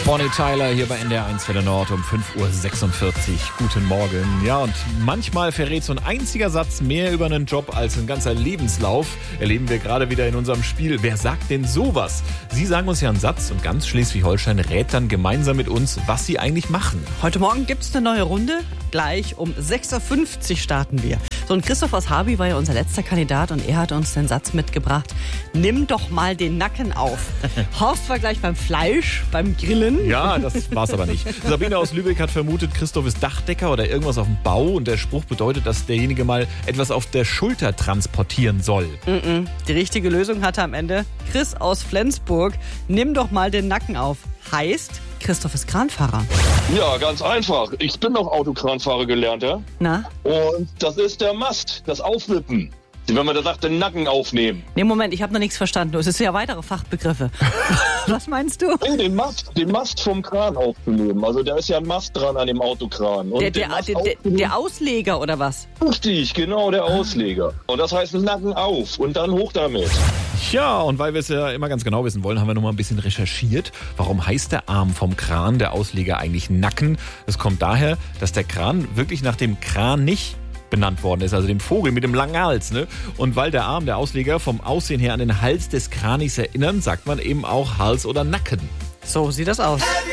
Bonnie Tyler hier bei NDR1 Welle Nord um 5.46 Uhr. Guten Morgen. Ja, und manchmal verrät so ein einziger Satz mehr über einen Job als ein ganzer Lebenslauf. Erleben wir gerade wieder in unserem Spiel. Wer sagt denn sowas? Sie sagen uns ja einen Satz und ganz Schleswig-Holstein rät dann gemeinsam mit uns, was sie eigentlich machen. Heute Morgen gibt's eine neue Runde. Gleich um 6.50 Uhr starten wir. So, und Christoph aus Habi war ja unser letzter Kandidat und er hat uns den Satz mitgebracht: Nimm doch mal den Nacken auf. Horst war gleich beim Fleisch, beim Grillen. Ja, das war's aber nicht. Sabine aus Lübeck hat vermutet, Christoph ist Dachdecker oder irgendwas auf dem Bau und der Spruch bedeutet, dass derjenige mal etwas auf der Schulter transportieren soll. Die richtige Lösung hatte am Ende Chris aus Flensburg. Nimm doch mal den Nacken auf. Heißt, Christoph ist Kranfahrer. Ja, ganz einfach. Ich bin noch Autokranfahrer gelernter. Na? Und das ist der Mast, das Aufwippen. Wenn man da sagt, den Nacken aufnehmen. Nee, Moment, ich habe noch nichts verstanden. Es sind ja weitere Fachbegriffe. Was meinst du? Nee, den Mast vom Kran aufzunehmen. Also da ist ja ein Mast dran an dem Autokran. Und Der Ausleger oder was? Richtig, genau, der Ausleger. Und das heißt Nacken auf und dann hoch damit. Ja, und weil wir es ja immer ganz genau wissen wollen, haben wir noch mal ein bisschen recherchiert. Warum heißt der Arm vom Kran, der Ausleger, eigentlich Nacken? Das kommt daher, dass der Kran wirklich nach dem Kranich benannt worden ist, also dem Vogel mit dem langen Hals, ne? Und weil der Arm, der Ausleger, vom Aussehen her an den Hals des Kranichs erinnern, sagt man eben auch Hals oder Nacken. So sieht das aus.